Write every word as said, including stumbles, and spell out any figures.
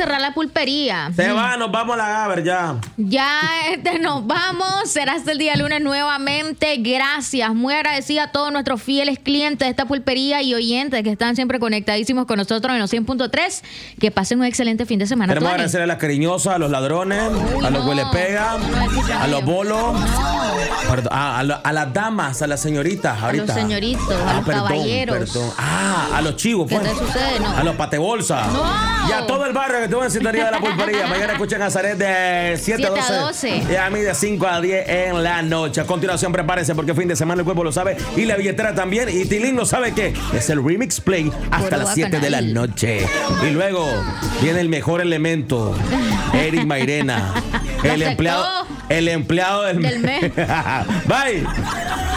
cerrar la pulpería. Se va, nos vamos a la Gaber ya. Ya este, nos vamos. Será hasta el día lunes nuevamente. Gracias. Muy agradecida a todos nuestros fieles clientes de esta pulpería y oyentes que están siempre conectadísimos con nosotros en los cien punto tres. Que pasen un excelente fin de semana. Queremos agradecer a las cariñosas, a los ladrones, Uy, a los no, huelepega, no a los bolos, no. perdón, a, a, a las damas, a las señoritas. Ahorita. A los señoritos, ah, a los perdón, caballeros. Perdón. Ah, a los chivos, pues. ¿Qué te sucede? No. A los patebolsas. No. Y a todo el barrio que estuvo en sintonía de la pulpería. Mañana escuchen a Zaret de siete a doce. Y a mí de cinco a diez en la noche. A continuación, prepárense porque fin de semana el cuerpo lo sabe y la billetera también. Y Tilín no sabe qué. Es el Remix Play hasta Por las siete de la noche. Y luego viene el mejor elemento, Eric Mairena. El empleado, el empleado del, del mes. Bye.